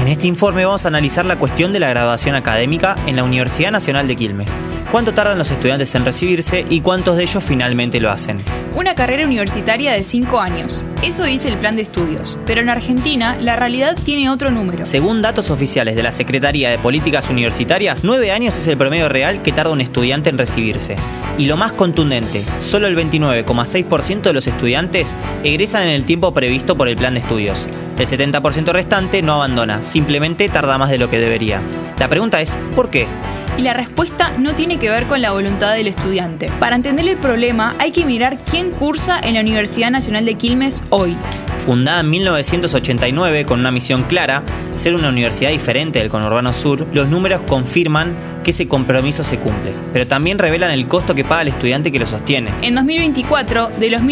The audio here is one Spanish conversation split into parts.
En este informe vamos a analizar la cuestión de la graduación académica en la Universidad Nacional de Quilmes. ¿Cuánto tardan los estudiantes en recibirse y cuántos de ellos finalmente lo hacen? Una carrera universitaria de 5 años. Eso dice el plan de estudios. Pero en Argentina, la realidad tiene otro número. Según datos oficiales de la Secretaría de Políticas Universitarias, 9 años es el promedio real que tarda un estudiante en recibirse. Y lo más contundente, solo el 29,6% de los estudiantes egresan en el tiempo previsto por el plan de estudios. El 70% restante no abandona, simplemente tarda más de lo que debería. La pregunta es, ¿por qué? Y la respuesta no tiene que ver con la voluntad del estudiante. Para entender el problema hay que mirar quién cursa en la Universidad Nacional de Quilmes hoy. Fundada en 1989 con una misión clara, ser una universidad diferente del conurbano sur, los números confirman que ese compromiso se cumple, pero también revelan el costo que paga el estudiante que lo sostiene. En 2024, de los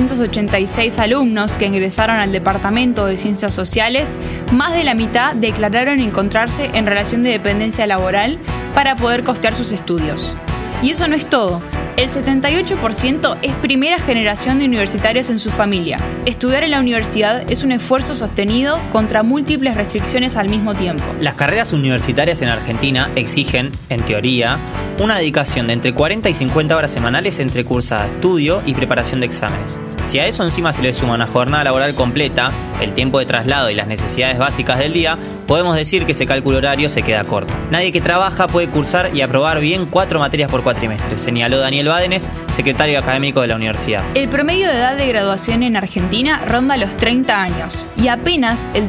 1.786 alumnos que ingresaron al Departamento de Ciencias Sociales, más de la mitad declararon encontrarse en relación de dependencia laboral para poder costear sus estudios. Y eso no es todo. El 78% es primera generación de universitarios en su familia. Estudiar en la universidad es un esfuerzo sostenido contra múltiples restricciones al mismo tiempo. Las carreras universitarias en Argentina exigen, en teoría, una dedicación de entre 40 y 50 horas semanales entre cursada, estudio y preparación de exámenes. Si a eso encima se le suma una jornada laboral completa, el tiempo de traslado y las necesidades básicas del día, podemos decir que ese cálculo horario se queda corto. Nadie que trabaja puede cursar y aprobar bien 4 materias por cuatrimestre, señaló Daniel Bádenes, secretario académico de la universidad. El promedio de edad de graduación en Argentina ronda los 30 años y apenas el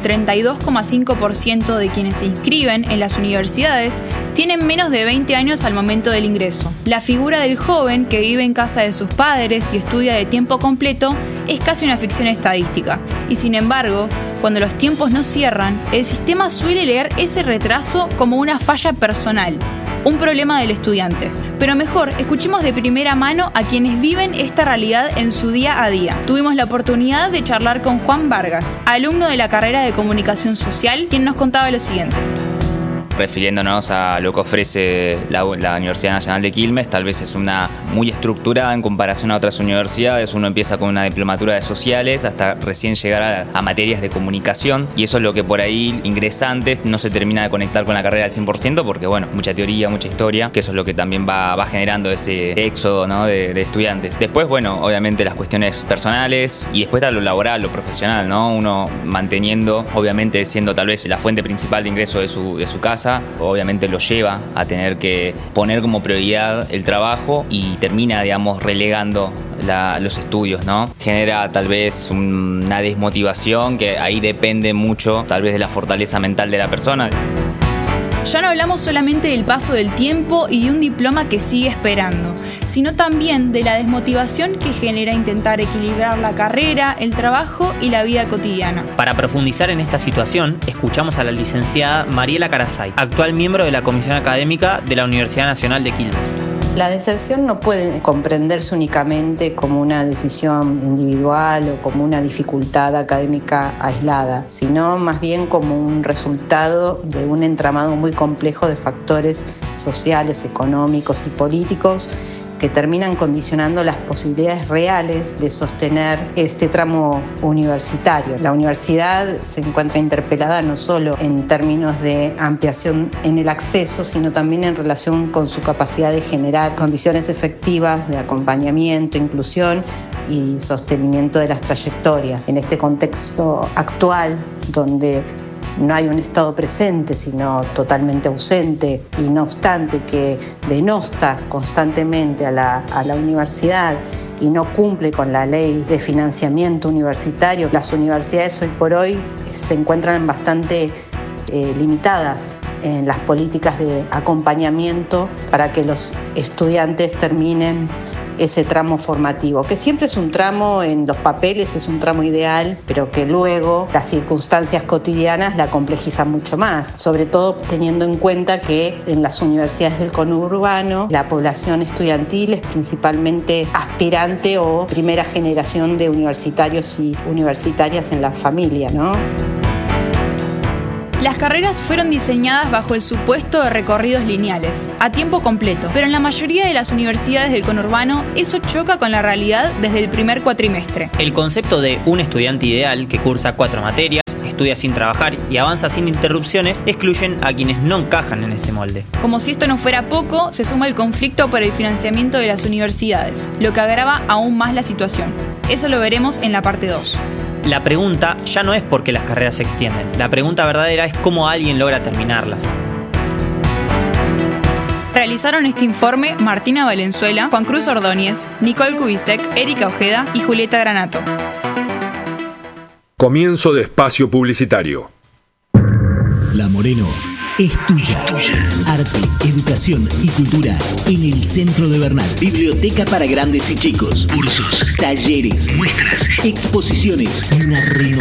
32,5% de quienes se inscriben en las universidades tienen menos de 20 años al momento del ingreso. La figura del joven que vive en casa de sus padres y estudia de tiempo completo es casi una ficción estadística. Y sin embargo, cuando los tiempos no cierran, el sistema suele leer ese retraso como una falla personal, un problema del estudiante. Pero mejor, escuchemos de primera mano a quienes viven esta realidad en su día a día. Tuvimos la oportunidad de charlar con Juan Vargas, alumno de la carrera de Comunicación Social, quien nos contaba lo siguiente. Refiriéndonos a lo que ofrece la Universidad Nacional de Quilmes, tal vez es una muy estructurada en comparación a otras universidades. Uno empieza con una diplomatura de sociales hasta recién llegar a materias de comunicación, y eso es lo que por ahí ingresantes no se termina de conectar con la carrera al 100% porque bueno, mucha teoría, mucha historia, que eso es lo que también va generando ese éxodo, ¿no? de estudiantes. Después, bueno, obviamente las cuestiones personales y después está lo laboral, lo profesional, ¿no? Uno manteniendo, obviamente siendo tal vez la fuente principal de ingreso de su casa, obviamente lo lleva a tener que poner como prioridad el trabajo y termina, digamos, relegando los estudios, ¿no? Genera tal vez una desmotivación que ahí depende mucho tal vez de la fortaleza mental de la persona. Ya no hablamos solamente del paso del tiempo y de un diploma que sigue esperando, sino también de la desmotivación que genera intentar equilibrar la carrera, el trabajo y la vida cotidiana. Para profundizar en esta situación, escuchamos a la licenciada Mariela Carasay, actual miembro de la Comisión Académica de la Universidad Nacional de Quilmes. La deserción no puede comprenderse únicamente como una decisión individual o como una dificultad académica aislada, sino más bien como un resultado de un entramado muy complejo de factores sociales, económicos y políticos que terminan condicionando las posibilidades reales de sostener este tramo universitario. La universidad se encuentra interpelada no solo en términos de ampliación en el acceso, sino también en relación con su capacidad de generar condiciones efectivas de acompañamiento, inclusión y sostenimiento de las trayectorias. En este contexto actual, donde no hay un Estado presente, sino totalmente ausente, y no obstante que denosta constantemente a la universidad y no cumple con la ley de financiamiento universitario, las universidades hoy por hoy se encuentran bastante limitadas en las políticas de acompañamiento para que los estudiantes terminen ese tramo formativo, que siempre es un tramo en los papeles, es un tramo ideal, pero que luego las circunstancias cotidianas la complejizan mucho más, sobre todo teniendo en cuenta que en las universidades del conurbano la población estudiantil es principalmente aspirante o primera generación de universitarios y universitarias en la familia, ¿no? Las carreras fueron diseñadas bajo el supuesto de recorridos lineales, a tiempo completo, pero en la mayoría de las universidades del conurbano eso choca con la realidad desde el primer cuatrimestre. El concepto de un estudiante ideal que cursa 4 materias, estudia sin trabajar y avanza sin interrupciones, excluyen a quienes no encajan en ese molde. Como si esto no fuera poco, se suma el conflicto por el financiamiento de las universidades, lo que agrava aún más la situación. Eso lo veremos en la parte 2. La pregunta ya no es por qué las carreras se extienden. La pregunta verdadera es cómo alguien logra terminarlas. Realizaron este informe Martina Valenzuela, Juan Cruz Ordóñez, Nicole Kubisek, Erika Ojeda y Julieta Granato. Comienzo de espacio publicitario. La Moreno es tuya. Arte, educación y cultura en el centro de Bernal. Biblioteca para grandes y chicos. Cursos, Talleres. muestras, Exposiciones. y una renovación